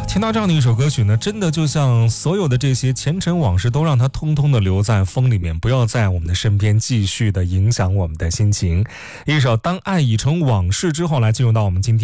听到这样的一首歌曲呢，真的就像所有的这些前尘往事都让它通通的留在风里面，不要在我们的身边继续的影响我们的心情。一首《当爱已成往事》之后，来进入到我们今天